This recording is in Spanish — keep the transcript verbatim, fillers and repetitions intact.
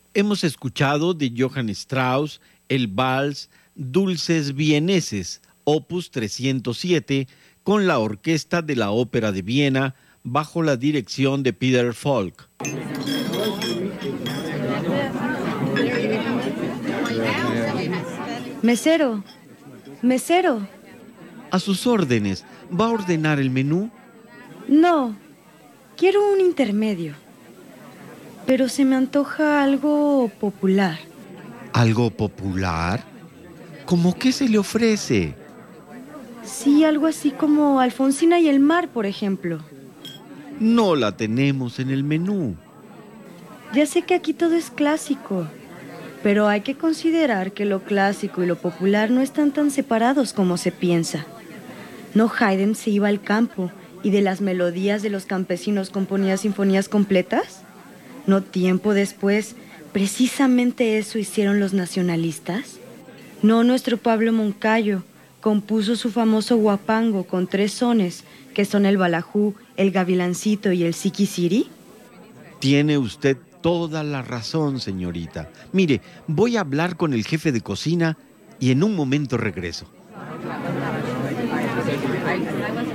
Hemos escuchado de Johann Strauss el vals Dulces Vieneses, opus trescientos siete, con la orquesta de la Ópera de Viena, bajo la dirección de Peter Falk. Mesero, mesero. A sus órdenes, ¿va a ordenar el menú? No, quiero un intermedio. Pero se me antoja algo popular. ¿Algo popular? ¿Cómo qué se le ofrece? Sí, algo así como Alfonsina y el mar, por ejemplo. No la tenemos en el menú. Ya sé que aquí todo es clásico, pero hay que considerar que lo clásico y lo popular no están tan separados como se piensa. ¿No Haydn se iba al campo y de las melodías de los campesinos componía sinfonías completas? ¿No tiempo después, precisamente eso hicieron los nacionalistas? ¿No nuestro Pablo Moncayo compuso su famoso guapango con tres sones, que son el balajú, el gavilancito y el siquisiri? Tiene usted toda la razón, señorita. Mire, voy a hablar con el jefe de cocina y en un momento regreso.